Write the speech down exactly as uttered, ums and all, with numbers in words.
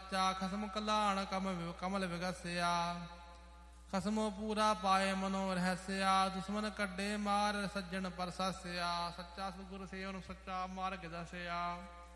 ਸਾਚਾ ਖਸਮ ਕਲਾਣ ਕਮ ਕਮਲ ਵਿਗਸਿਆ ਖਸਮੋ ਪੂਰਾ ਪਾਏ ਮਨੋ ਰਹਿਸਿਆ ਦੁਸ਼ਮਨ ਕੱਢੇ ਮਾਰ ਸੱਜਣ ਪਰਸਾਸਿਆ ਸੱਚਾ ਸਤਿਗੁਰ ਸੇਵਨ ਸੱਚਾ ਮਾਰਗ ਦਸਿਆ